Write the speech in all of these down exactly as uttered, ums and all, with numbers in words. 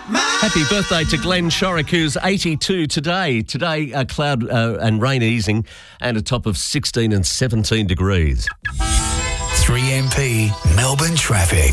Happy birthday to Glenn Shorrock, who's eighty-two today. Today, a cloud uh, and rain easing and a top of sixteen and seventeen degrees. three M P Melbourne traffic.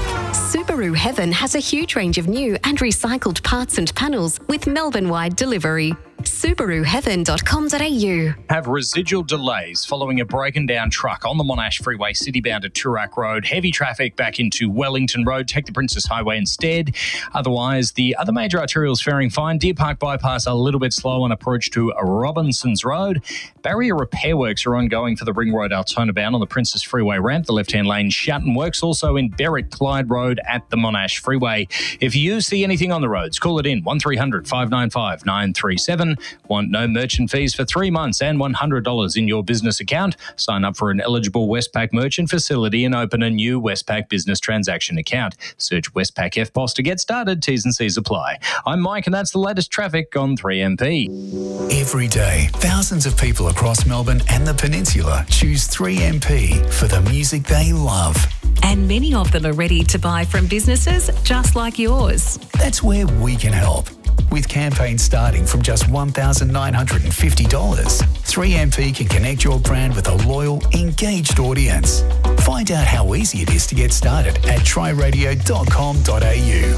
Subaru Heaven has a huge range of new and recycled parts and panels with Melbourne-wide delivery. Subaru Heaven dot com dot a u. Have residual delays following a broken down truck on the Monash Freeway citybound at Toorak Road. Heavy traffic back into Wellington Road. Take the Princess Highway instead. Otherwise, the other major arterials faring fine. Deer Park Bypass a little bit slow on approach to Robinsons Road. Barrier repair works are ongoing for the Ring Road Altona bound on the Princess Freeway ramp. The left-hand lane shut works also in Berwick Clyde Road at the Monash Freeway. If you see anything on the roads, call it in one three hundred five nine five nine three seven. Want no merchant fees for three months and one hundred dollars in your business account? Sign up for an eligible Westpac merchant facility and open a new Westpac business transaction account. Search Westpac F P O S to get started. T's and C's apply. I'm Mike and that's the latest traffic on three M P. Every day, thousands of people across Melbourne and the Peninsula choose three M P for the music they love. And many of them are ready to buy from businesses just like yours. That's where we can help. With campaigns starting from just one thousand nine hundred fifty dollars, three M P can connect your brand with a loyal, engaged audience. Find out how easy it is to get started at try radio dot com dot a u.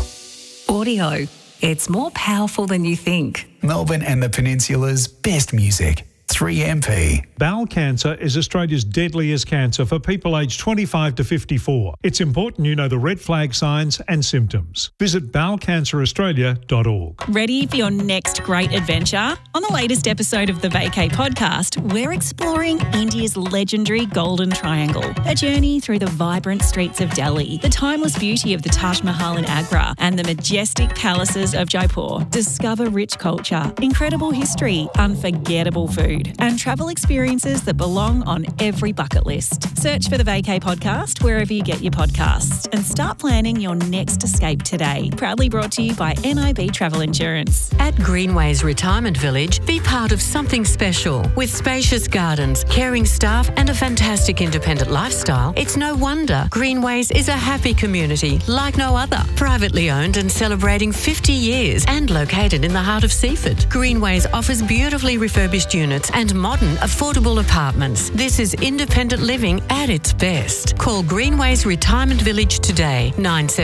Audio. It's more powerful than you think. Melbourne and the Peninsula's best music. three M P. Bowel cancer is Australia's deadliest cancer for people aged twenty-five to fifty-four. It's important you know the red flag signs and symptoms. Visit bowel cancer australia dot org. Ready for your next great adventure? On the latest episode of the Vacay podcast, we're exploring India's legendary Golden Triangle, a journey through the vibrant streets of Delhi, the timeless beauty of the Taj Mahal in Agra, and the majestic palaces of Jaipur. Discover rich culture, incredible history, unforgettable food, and travel experiences that belong on every bucket list. Search for the Vacay podcast wherever you get your podcasts and start planning your next escape today. Proudly brought to you by N I B Travel Insurance. At Greenways Retirement Village, be part of something special. With spacious gardens, caring staff and a fantastic independent lifestyle, it's no wonder Greenways is a happy community like no other. Privately owned and celebrating fifty years and located in the heart of Seaford. Greenways offers beautifully refurbished units and modern, affordable apartments. This is independent living at its best. Call Greenways Retirement Village today, nine seven